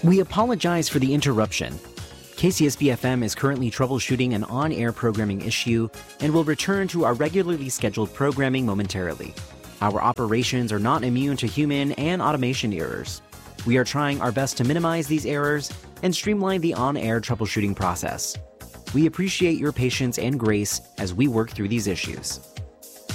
We apologize for the interruption. KCSB-FM is currently troubleshooting an on-air programming issue and will return to our regularly scheduled programming momentarily. Our operations are not immune to human and automation errors. We are trying our best to minimize these errors and streamline the on-air troubleshooting process. We appreciate your patience and grace as we work through these issues.